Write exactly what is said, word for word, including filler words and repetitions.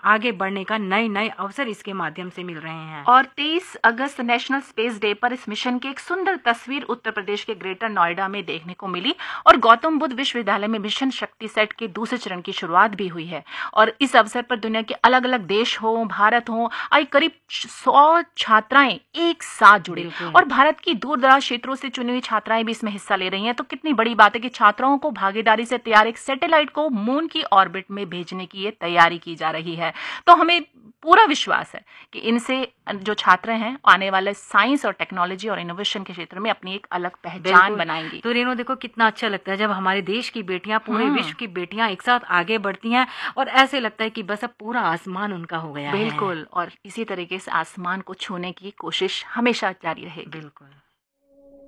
आगे बढ़ने का नए नए अवसर इसके माध्यम से मिल रहे हैं। और तेईस अगस्त नेशनल स्पेस डे पर इस मिशन की एक सुंदर तस्वीर उत्तर प्रदेश के ग्रेटर नोएडा में देखने को मिली और गौतम बुद्ध विश्वविद्यालय में मिशन शक्ति सेट के दूसरे चरण की शुरुआत भी हुई है। और इस अवसर पर दुनिया के अलग अलग देश हो, भारत हो, आई करीब सौ छात्राएं एक साथ जुड़ी और भारत की दूर दराज क्षेत्रों से चुनी हुई छात्राएं भी इसमें हिस्सा ले रही हैं। तो कितनी बड़ी बात है कि छात्राओं को भागीदारी से तैयार एक सैटेलाइट को मून की ऑर्बिट में भेजने की ये तैयारी की जा रही है। तो हमें पूरा विश्वास है कि इनसे जो छात्र हैं आने वाले साइंस और टेक्नोलॉजी और इनोवेशन के क्षेत्र में अपनी एक अलग पहचान बनाएंगी। तो रेणु देखो कितना अच्छा लगता है जब हमारे देश की बेटियां, पूरे विश्व की बेटियां एक साथ आगे बढ़ती हैं और ऐसे लगता है कि बस अब पूरा आसमान उनका हो गया है। बिल्कुल, और इसी तरीके से आसमान को छूने की कोशिश हमेशा जारी रहेगी। बिल्कुल।